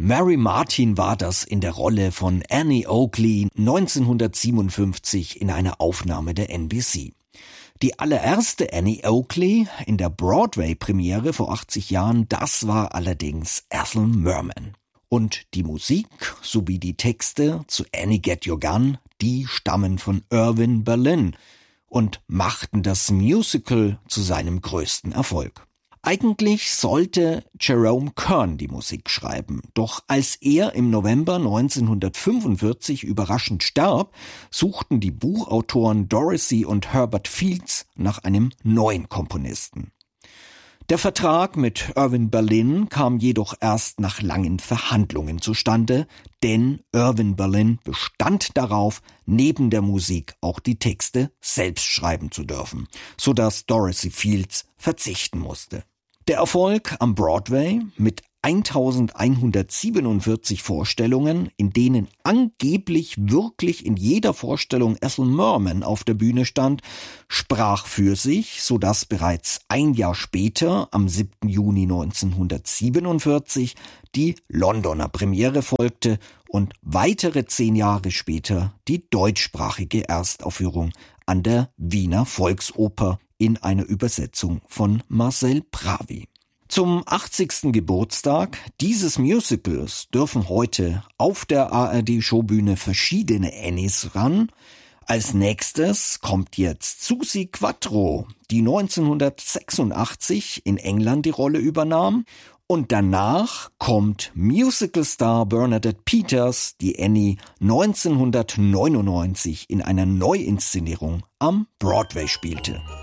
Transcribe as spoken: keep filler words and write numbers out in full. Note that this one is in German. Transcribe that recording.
Mary Martin war das in der Rolle von Annie Oakley neunzehnhundertsiebenundfünfzig in einer Aufnahme der N B C. Die allererste Annie Oakley in der Broadway-Premiere vor achtzig Jahren, das war allerdings Ethel Merman. Und die Musik sowie die Texte zu Annie Get Your Gun, die stammen von Irving Berlin und machten das Musical zu seinem größten Erfolg. Eigentlich sollte Jerome Kern die Musik schreiben, doch als er im November neunzehnhundertfünfundvierzig überraschend starb, suchten die Buchautoren Dorothy und Herbert Fields nach einem neuen Komponisten. Der Vertrag mit Irving Berlin kam jedoch erst nach langen Verhandlungen zustande, denn Irving Berlin bestand darauf, neben der Musik auch die Texte selbst schreiben zu dürfen, sodass Dorothy Fields verzichten musste. Der Erfolg am Broadway mit eintausendeinhundertsiebenundvierzig Vorstellungen, in denen angeblich wirklich in jeder Vorstellung Ethel Merman auf der Bühne stand, sprach für sich, sodass bereits ein Jahr später, am siebten Juni neunzehnhundertsiebenundvierzig, die Londoner Premiere folgte und weitere zehn Jahre später die deutschsprachige Erstaufführung an der Wiener Volksoper in einer Übersetzung von Marcel Pravi. Zum achtzigsten Geburtstag dieses Musicals dürfen heute auf der A R D-Showbühne verschiedene Annies ran. Als nächstes kommt jetzt Suzi Quatro, die neunzehnhundertsechsundachtzig in England die Rolle übernahm. Und danach kommt Musicalstar Bernadette Peters, die Annie neunzehnhundertneunundneunzig in einer Neuinszenierung am Broadway spielte.